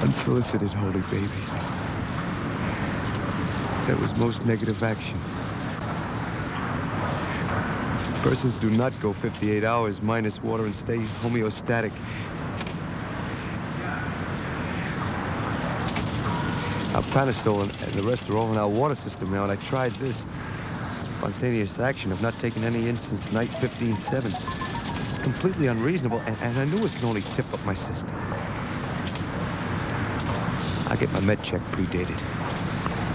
Unsolicited, holy baby. That was most negative action. Persons do not go 58 hours minus water and stay homeostatic. Alpanistol and the rest are all in our water system now, and I tried this. Spontaneous action. I've not taken any in since night 15-7. It's completely unreasonable, and I knew it can only tip up my system. I get my med check predated.